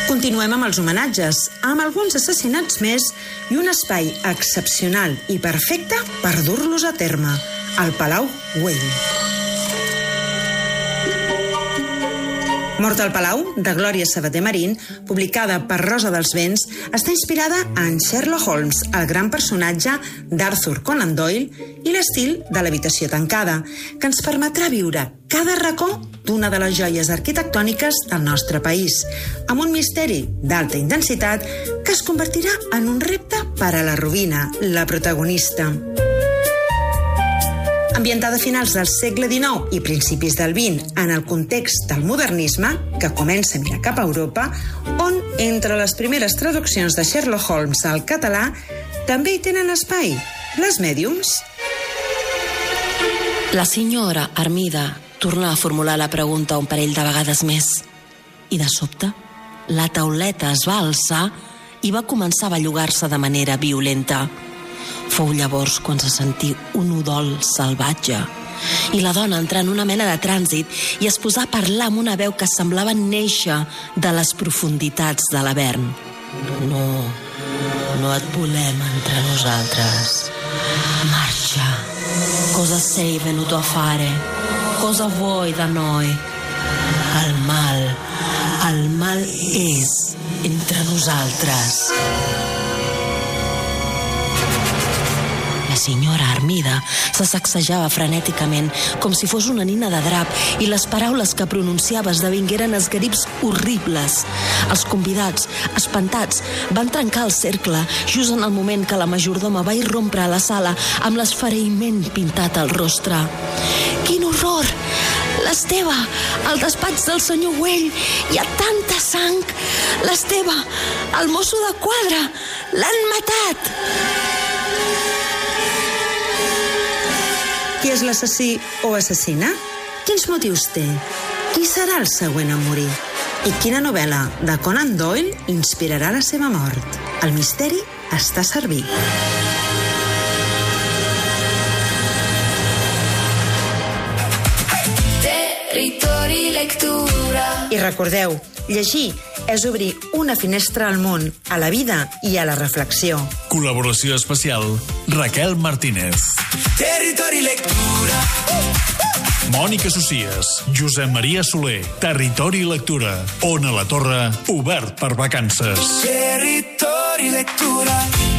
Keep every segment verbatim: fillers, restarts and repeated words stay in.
Continuem amb els homenatges, amb alguns assassinats més i un espai excepcional i perfecte per dur-los a terme, el Palau Güell. Mort al Palau, de Glòria Sabater Marín, publicada per Rosa dels Vents, està inspirada en Sherlock Holmes, el gran personatge d'Arthur Conan Doyle, i l'estil de l'habitació tancada, que ens permetrà viure cada racó d'una de les joies arquitectòniques del nostre país, amb un misteri d'alta intensitat que es convertirà en un repte per a la Rubina, la protagonista. Ambientada a finals del segle dinou i principis del vint en el context del modernisme, que comença a mirar cap a Europa, on, entre les primeres traduccions de Sherlock Holmes al català, també hi tenen espai les mèdiums. La senyora Armida torna a formular la pregunta un parell de vegades més. I de sobte, la tauleta es va alçar i va començar a bellugar-se de manera violenta. Fou llavors quan se sentí un udol salvatge i la dona entrà en una mena de trànsit i es posà a parlar amb una veu que semblava néixer de les profunditats de l'Avern. No, no et volem entre nosaltres. Marxa. Cosa sei venuto a fare? Cosa vuoi da noi? El mal, el mal és entre nosaltres. La senyora Armida se sacsejava frenèticament, com si fos una nina de drap, i les paraules que pronunciava esdevingueren esgarips horribles. Els convidats, espantats, van trencar el cercle just en el moment que la majordoma va irrompre a la sala amb l'esfereïment pintat al rostre. Quin horror! L'Esteve, al despatx del senyor Güell, hi ha tanta sang! L'Esteve, el mosso de quadre, l'han matat! Qui és l'assassí o assassina? Quins motius té? Qui serà el següent a morir? I quina novel·la de Conan Doyle inspirarà la seva mort? El misteri està servit. Territori Lectura. I recordeu, llegir és obrir una finestra al món, a la vida i a la reflexió. Col·laboració especial, Raquel Martínez. Territori Lectura. Mònica Socies, Josep Maria Soler, Territori Lectura. Ona La Torre, obert per vacances. Territori Lectura.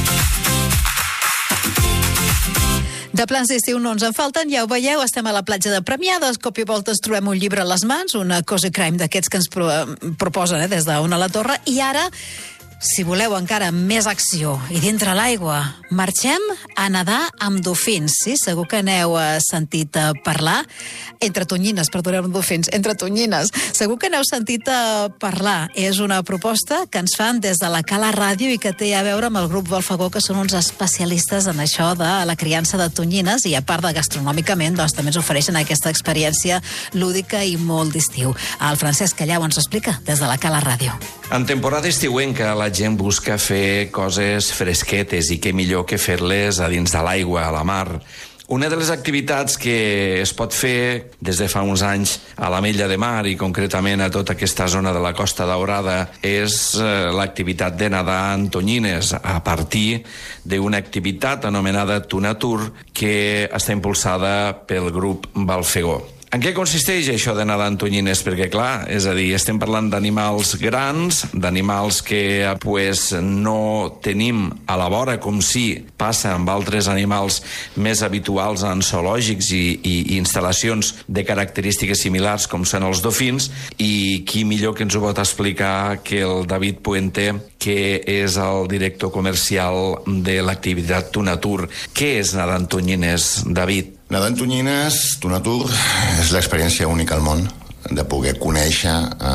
De plans d'estiu no ens en falten, ja ho veieu, estem a la platja de Premià, de cop i volta ens trobem un llibre a les mans, una Cozy Crime d'aquests que ens pro proposen eh, des d'Ona La Torre, i ara, si voleu encara més acció i dintre l'aigua, marxem a nedar amb dofins, sí? Segur que n'heu sentit parlar, entre tonyines, perdoneu, dofins, entre tonyines, segur que n'heu sentit parlar. És una proposta que ens fan des de la Cala Ràdio i que té a veure amb el grup Volfagó, que són uns especialistes en això de la criança de tonyines, i a part de gastronòmicament, doncs també ens ofereixen aquesta experiència lúdica i molt d'estiu. El Francesc Callau ens explica des de la Cala Ràdio. En temporada estiuenca la gent busca fer coses fresquetes i què millor que fer-les a dins de l'aigua, a la mar. Una de les activitats que es pot fer des de fa uns anys a l'Ametlla de Mar i concretament a tota aquesta zona de la Costa Daurada és eh, l'activitat de nedar en tonyines a partir d'una activitat anomenada Tunatur que està impulsada pel grup Volfagó. En què consisteix això de nedar en tonyines? Perquè, clar, és a dir, estem parlant d'animals grans, d'animals que pues, no tenim a la vora, com si passa amb altres animals més habituals en zoològics i, i, i instal·lacions de característiques similars, com són els dofins, i qui millor que ens ho pot explicar que el David Puente, que és el director comercial de l'activitat Tunatur. Què és nedar en tonyines, David? Nedar en tonyines, Tunatur, és l'experiència única al món de poder conèixer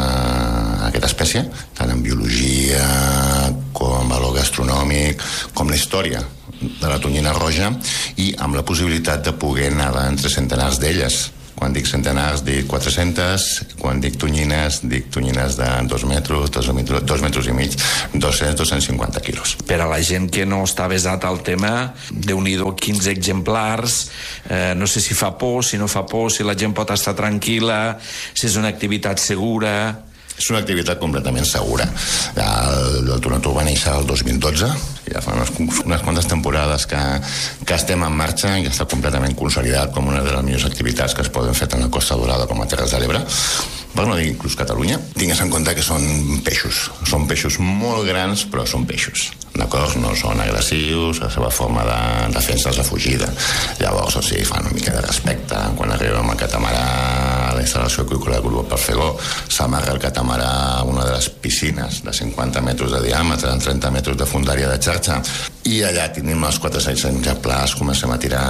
eh, aquesta espècie, tant en biologia com en valor gastronòmic, com la història de la tonyina roja, i amb la possibilitat de poder nedar entre centenars d'elles. Quan dic centenars, dic quatre-centes, quan dic tonyines, dic tonyines de dos metres, dos metres, dos metres i mig, dos-cents, dos-cents cinquanta quilos. Per a la gent que no està avesat al tema, Déu-n'hi-do, quinze exemplars, eh, no sé si fa por, si no fa por, si la gent pot estar tranquil·la, si és una activitat segura. És una activitat completament segura. El, el Tour va néixer el dos mil dotze, ja fa unes, unes quantes temporades que, que estem en marxa i està completament consolidat com una de les millors activitats que es poden fer tant a Costa Dorada com a Terres de l'Ebre, per no dir inclús Catalunya. Tingues en compte que són peixos. Són peixos molt grans, però són peixos. D'acord? No són agressius, la seva forma de defensa és la fugida. Llavors, o sigui, fan una mica de respecte. Quan arribem al catamarà, a la instal·lació aqüícola del Grup Balfegó, s'amarra el catamarà a una de les piscines de cinquanta metres de diàmetre, en trenta metres de fundària de xarxa, i allà tenim els quatre-cents exemplars, comencem a tirar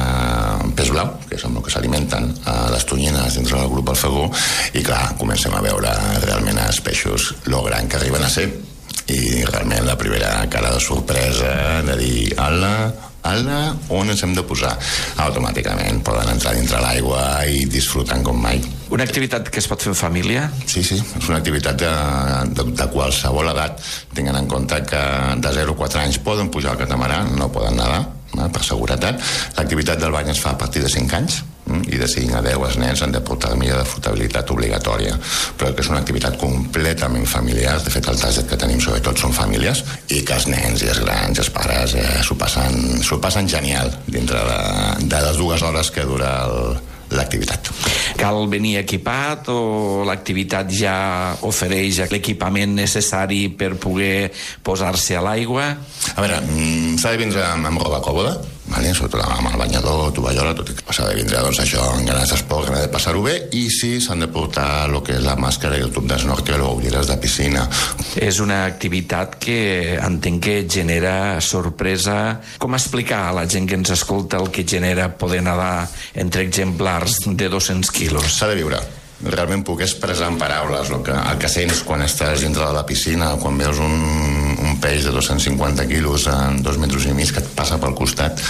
peix blau, que és amb el que s'alimenten les tonyines dintre del Grup Balfegó, i clar, comencem a veure realment els peixos lo gran que arriben a ser. I realment la primera cara de sorpresa de dir, ala, ala, on ens hem de posar? Automàticament poden entrar dintre l'aigua i disfrutant com mai. Una activitat que es pot fer en família? Sí, sí, és una activitat de, de, de qualsevol edat. Tinguin en compte que de zero a quatre anys poden pujar al catamarà, no poden nedar, eh, per seguretat. L'activitat del bany es fa a partir de cinc anys, i de cinc a deu els nens han de portar la millor de flotabilitat obligatòria, però que és una activitat completament familiar. De fet, el target que tenim sobretot són famílies, i que els nens i els grans i els pares eh, s'ho passen, s'ho passen genial dintre de, de les dues hores que dura el, l'activitat. Cal venir equipat o l'activitat ja ofereix l'equipament necessari per poder posar-se a l'aigua? A veure, s'ha de vindre amb, amb roba còmoda, vale? Sobretot amb el banyador, tovallola, tot i que s'ha de vindre doncs, això, en ganes d'esport, ganes de passar-ho bé, i sí, s'han de portar el que és la màscara i el tub d'esnorkel o ulleres de piscina. És una activitat que entenc que genera sorpresa. Com explicar a la gent que ens escolta el que genera poder nedar entre exemplars de dos-cents quilos? S'ha de viure. Realment puc expressar en paraules el que, el que sents quan estàs dintre de la piscina, quan veus un, un peix de dos-cents cinquanta quilos en dos metres i mig que et passa pel costat,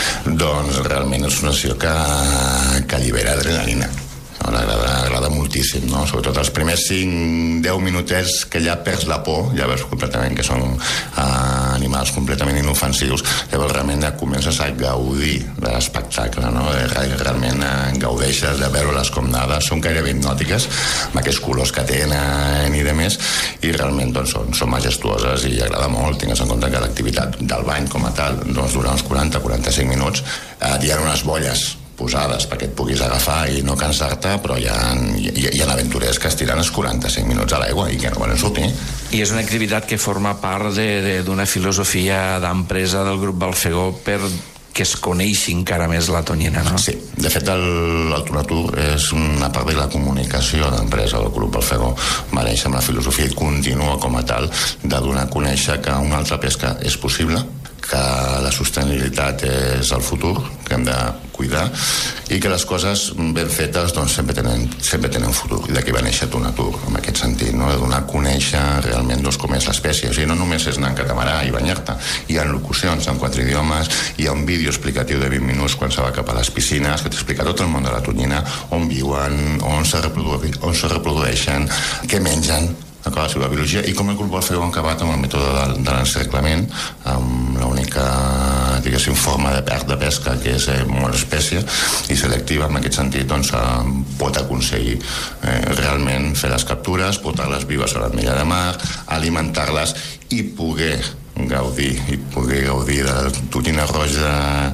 doncs realment és una acció que, que allibera adrenalina. Agrada, agrada moltíssim, no? Sobretot els primers cinc a deu minutets que ja perds la por, ja veus completament que són uh, animals completament inofensius, llavors realment ja comences a gaudir de l'espectacle, no? Realment uh, gaudeixes de veure-les com nades, són gairebé hipnòtiques amb aquests colors que tenen i de més, i realment doncs, són, són majestuoses i agrada molt. Tingues en compte que l'activitat del bany com a tal doncs, dura uns quaranta a quaranta-cinc minuts. Uh, hi ha unes bolles posades perquè et puguis agafar i no cansar-te, però hi ha, hi, hi ha aventurers que es tiren els quaranta-cinc minuts a l'aigua i que no volen sortir. I és una activitat que forma part d'una filosofia d'empresa del Grup Balfegó per que es coneixi encara més la tonyina, no? Sí, de fet el, el Tour és una part de la comunicació d'empresa del Grup Balfegó. Va néixer amb la filosofia i continua com a tal de donar a conèixer que una altra pesca és possible, que la sostenibilitat és el futur, que hem de cuidar, i que les coses ben fetes doncs, sempre, tenen, sempre tenen futur. I d'aquí va néixer Tour, en aquest sentit, no? De donar a conèixer realment doncs, com és l'espècie. O sigui, no només és anar en catamarà i banyar-te, hi ha locucions en quatre idiomes, hi ha un vídeo explicatiu de vint minuts quan se va cap a les piscines, que t'explica tot el món de la tonyina, on viuen, on se, reprodu on se reprodueixen, què mengen, la seva biologia, i com el Grup Balfegó ha acabat amb el mètode de, de l'encerclament, amb l'única, diguéssim, forma de, de pesca que és eh, molt espècie i selectiva. En aquest sentit doncs, eh, pot aconseguir eh, realment fer les captures, portar-les vives a l'Ametlla de Mar, alimentar-les i poder gaudir i poder gaudir de la tonyina roja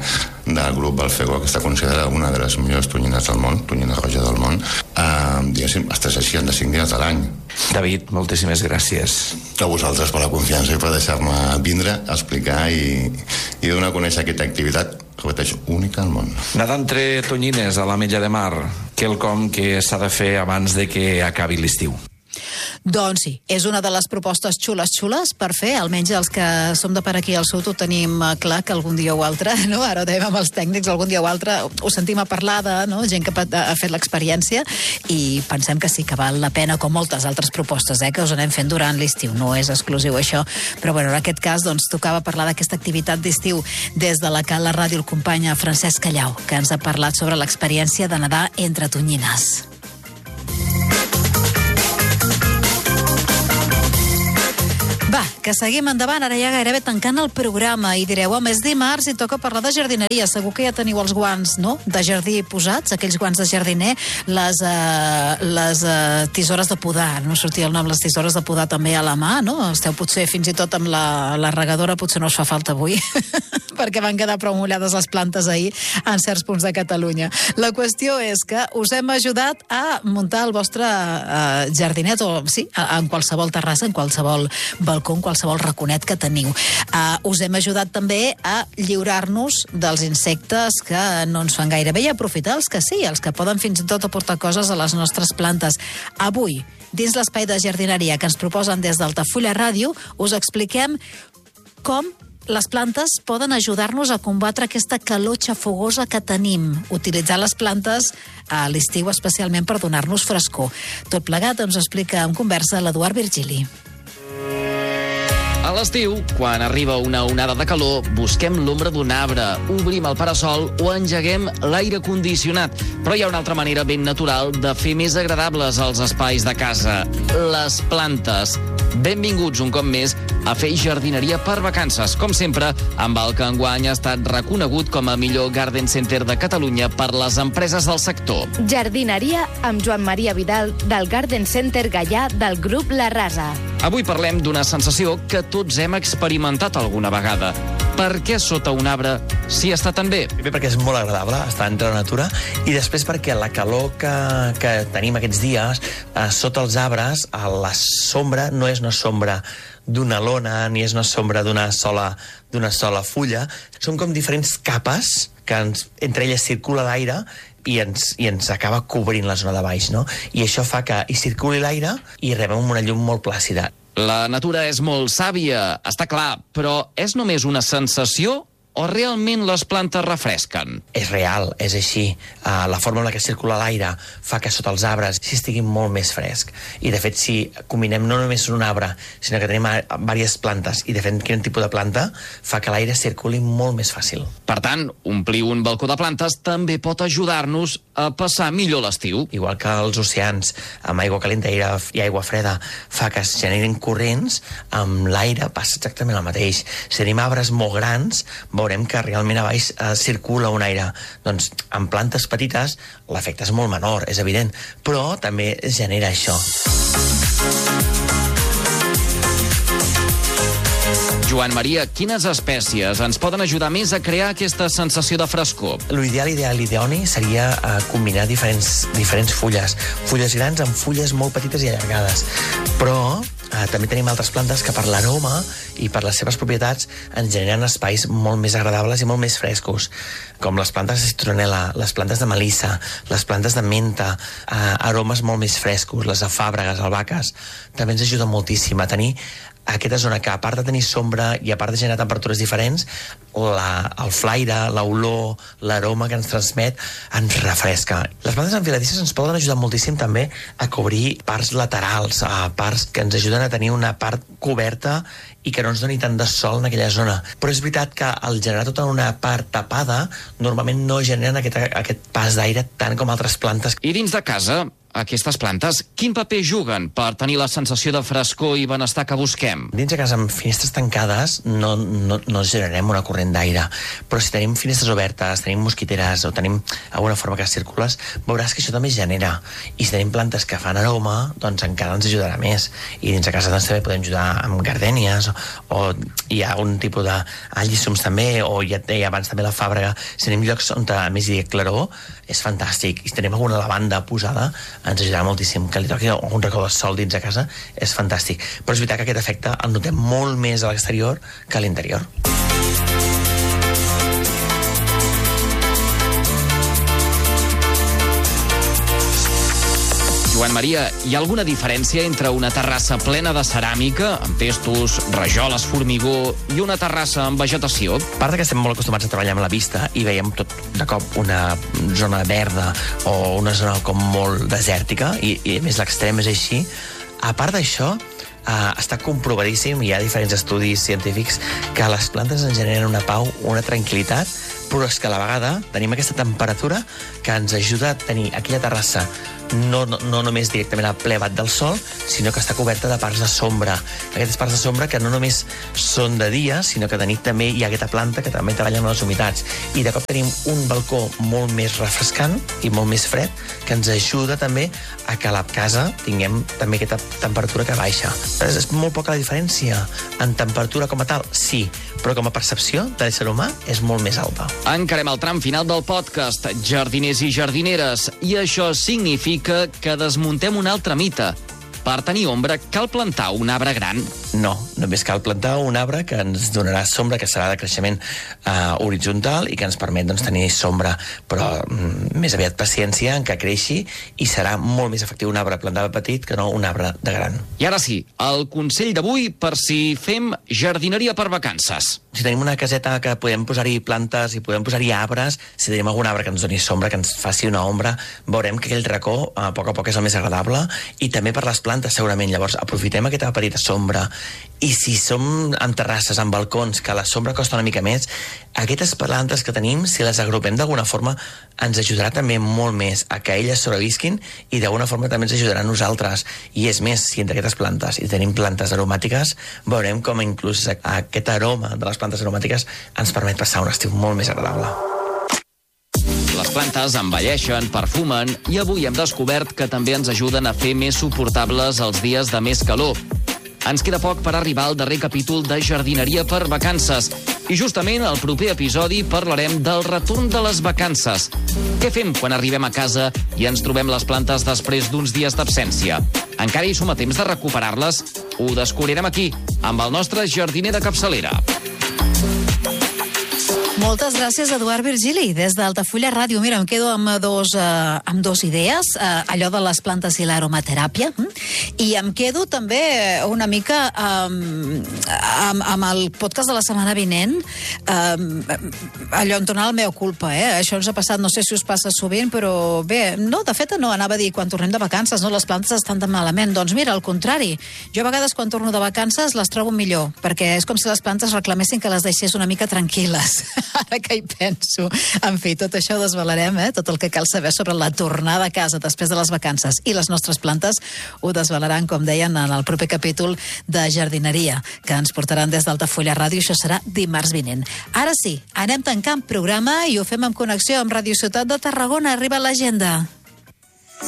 del Grup Balfegó, que està considerada una de les millors tonyines del món, tonyina roja del món, eh, diguéssim, els tres cents seixanta-cinc dies de l'any. David, moltíssimes gràcies. A vosaltres per la confiança i per deixar-me vindre a explicar i, i donar a conèixer aquesta activitat, repeteixo, única al món. Nedar entre tonyines a l'Ametlla de Mar, quelcom que s'ha de fer abans de que acabi l'estiu. Doncs sí, és una de les propostes xules, xules per fer, almenys els que som de per aquí al sud ho tenim clar que algun dia o altre, no? Ara ho dèiem amb els tècnics, algun dia o altre ho sentim a parlar de, no? Gent que ha fet l'experiència i pensem que sí que val la pena, com moltes altres propostes, eh? Que us anem fent durant l'estiu, no és exclusiu això, però bueno, en aquest cas doncs tocava parlar d'aquesta activitat d'estiu des de la que la ràdio el companya Francesc Callau, que ens ha parlat sobre l'experiència de nedar entre tonyines. Va, que seguim endavant, ara ja gairebé tancant el programa, i direu, home, és dimarts i toca parlar de jardineria, segur que ja teniu els guants, no?, de jardí posats, aquells guants de jardiner, les, uh, les uh, tisores de podar, no sortia el nom, les tisores de podar també a la mà, no? Esteu potser fins i tot amb la, la regadora, potser no us fa falta avui, perquè van quedar prou mullades les plantes ahir en certs punts de Catalunya. La qüestió és que us hem ajudat a muntar el vostre uh, jardinet, o sí, en qualsevol terrassa, en qualsevol balcó, en qualsevol raconet que teniu. Uh, us hem ajudat també a lliurar-nos dels insectes que no ens fan gaire bé i aprofitar els que sí, els que poden fins i tot aportar coses a les nostres plantes. Avui, dins l'espai de jardineria que ens proposen des d'Altafulla Ràdio, us expliquem com les plantes poden ajudar-nos a combatre aquesta calor xafogosa que tenim, utilitzar les plantes a l'estiu especialment per donar-nos frescor. Tot plegat ens ho explica en conversa l'Eduard Virgili. A l'estiu, quan arriba una onada de calor, busquem l'ombra d'un arbre, obrim el parasol o engeguem l'aire condicionat. Però hi ha una altra manera ben natural de fer més agradables els espais de casa: les plantes. Benvinguts un cop més a fer jardineria per vacances, com sempre, amb el que enguany ha estat reconegut com a millor garden center de Catalunya per les empreses del sector. Jardineria amb Joan Maria Vidal, del Garden Center Gaià del grup La Rasa. Avui parlem d'una sensació que tots hem experimentat alguna vegada. Per què sota un arbre s'hi està tan bé? Primer perquè és molt agradable estar entre la natura, i després perquè la calor que, que tenim aquests dies eh, sota els arbres, a la sombra no és una sombra d'una lona, ni és una sombra d'una sola, d'una sola fulla. Són com diferents capes que ens, entre elles circula l'aire i ens, i ens acaba cobrint la zona de baix, no? I això fa que hi circuli l'aire i rebem una llum molt plàcida. La natura és molt sàvia, està clar, però és només una sensació o realment les plantes refresquen? És real, és així. Uh, la forma en la que circula l'aire fa que sota els arbres s'hi estigui molt més fresc. I, de fet, si combinem no només un arbre, sinó que tenim diverses plantes, i, de fet, quin tipus de planta, fa que l'aire circuli molt més fàcil. Per tant, omplir un balcó de plantes també pot ajudar-nos a passar millor l'estiu. Igual que els oceans, amb aigua calenta i aigua freda, fa que es generin corrents, amb l'aire passa exactament el mateix. Si tenim arbres molt grans, veurem que realment a baix eh, circula un aire. Doncs amb plantes petites l'efecte és molt menor, és evident, però també genera això. Joan Maria, quines espècies ens poden ajudar més a crear aquesta sensació de frescor? L'ideal, ideal, ideoni seria uh, combinar diferents, diferents fulles. Fulles grans amb fulles molt petites i allargades. Però uh, també tenim altres plantes que per l'aroma i per les seves propietats ens generen espais molt més agradables i molt més frescos, com les plantes de citronela, les plantes de melissa, les plantes de menta, uh, aromes molt més frescos, les afàbregues, albahaques. També ens ajuda moltíssim a tenir aquesta zona que, a part de tenir sombra i a part de generar temperatures diferents, la, el flaire, l'olor, l'aroma que ens transmet ens refresca. Les plantes enfiladisses ens poden ajudar moltíssim també a cobrir parts laterals, a parts que ens ajuden a tenir una part coberta i que no ens doni tant de sol en aquella zona. Però és veritat que al generar tota una part tapada, normalment no generen aquest, aquest pas d'aire tant com altres plantes. I dins de casa, aquestes plantes, quin paper juguen per tenir la sensació de frescor i benestar que busquem? Dins de casa amb finestres tancades no, no, no generem una corrent d'aire, però si tenim finestres obertes, tenim mosquiteres o tenim alguna forma que circules, veuràs que això també genera. I si tenim plantes que fan aroma, doncs encara ens ajudarà més. I dins de casa doncs, també podem ajudar amb gardènies, o, o hi ha un tipus de allicums també, o hi ha, hi ha abans també la fàbrega. Si tenim llocs on a més hi ha claror, és fantàstic. I si tenim alguna lavanda posada, ens ajudarà moltíssim. Que li toqui un racó de sol dins de casa és fantàstic. Però és veritat que aquest efecte el notem molt més a l'exterior que a l'interior. Joan Maria, hi ha alguna diferència entre una terrassa plena de ceràmica, amb testos, rajoles, formigó, i una terrassa amb vegetació? A part que estem molt acostumats a treballar amb la vista i veiem tot de cop una zona verda o una zona com molt desèrtica, i, i a més l'extrem és així, a part d'això, Uh, està comprovadíssim, hi ha diferents estudis científics que les plantes ens generen una pau, una tranquil·litat però és que a la vegada tenim aquesta temperatura que ens ajuda a tenir aquella terrassa no, no, no només directament al ple bat del sol, sinó que està coberta de parts de sombra. Aquestes parts de sombra que no només són de dia, sinó que de nit també hi ha aquesta planta que també treballa amb les humitats. I de cop tenim un balcó molt més refrescant i molt més fred, que ens ajuda també a que a la casa tinguem també aquesta temperatura que baixa. És, és molt poca la diferència. En temperatura com a tal, sí, però com a percepció de l'ésser humà és molt més alta. Encarem el tram final del podcast, jardiners i jardineres, i això significa que desmuntem un altre mite. Per tenir ombra, cal plantar un arbre gran? No, només cal plantar un arbre que ens donarà sombra, que serà de creixement uh, horitzontal i que ens permet doncs, tenir sombra, però mm, més aviat paciència en que creixi i serà molt més efectiu un arbre plantat petit que no un arbre de gran. I ara sí, el consell d'avui per si fem jardineria per vacances. Si tenim una caseta que podem posar-hi plantes i podem posar-hi arbres, si tenim algun arbre que ens doni sombra, que ens faci una ombra, veurem que aquell racó a poc a poc és el més agradable, i també per les plantes segurament. Llavors aprofitem aquesta petita sombra, i si som amb terrasses, amb balcons, que la sombra costa una mica més, aquestes plantes que tenim, si les agrupem d'alguna forma, ens ajudarà també molt més a que elles sobrevisquin i d'alguna forma també ens ajudarà a nosaltres. I és més, si entre aquestes plantes i tenim plantes aromàtiques, veurem com inclús aquest aroma de les plantes aromàtiques ens permet passar un estiu molt més agradable. Les plantes envelleixen, perfumen i avui hem descobert que també ens ajuden a fer més suportables els dies de més calor. Ens queda poc per arribar al darrer capítol de jardineria per vacances i justament al proper episodi parlarem del retorn de les vacances. Què fem quan arribem a casa i ens trobem les plantes després d'uns dies d'absència? Encara hi som a temps de recuperar-les? Ho descobrirem aquí, amb el nostre jardiner de capçalera. Moltes gràcies, Eduard Virgili, des d'Altafulla Ràdio. Mira, em quedo amb dos, uh, amb dos idees, uh, allò de les plantes i l'aromateràpia, mm? I em quedo també una mica um, amb, amb el podcast de la setmana vinent, um, allò en tornar al mea culpa, eh? Això ens ha passat, no sé si us passa sovint, però bé, no, de fet no, anava a dir, quan tornem de vacances, no, les plantes estan tan malament. Doncs mira, al contrari, jo a vegades quan torno de vacances les trobo millor, perquè és com si les plantes reclamessin que les deixés una mica tranquil·les. Ara que hi penso. En fi, tot això ho desvelarem, eh? Tot el que cal saber sobre la tornada a casa després de les vacances i les nostres plantes ho desvelaran, com deien, en el proper capítol de jardineria, que ens portaran des d'Altafulla Ràdio. Això serà dimarts vinent. Ara sí, anem tancant programa i ho fem en connexió amb Radio Ciutat de Tarragona. Arriba l'agenda.